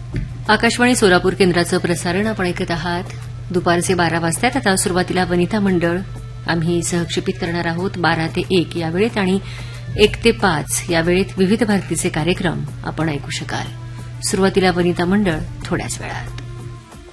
आकाशवाणी सोलापूर केंद्राचं प्रसारण आपण ऐकत आहात. दुपारचे 12 वाजतात. आता सुरुवातीला वनिता मंडळ आम्ही सहक्षेपित करणार आहोत 12 ते 1 या वेळेत आणि 1 ते 5 या वेळेत विविध भारतीचे कार्यक्रम आपण ऐकू शकाल. सुरुवातीला वनिता मंडळ थोड्याच वेळात.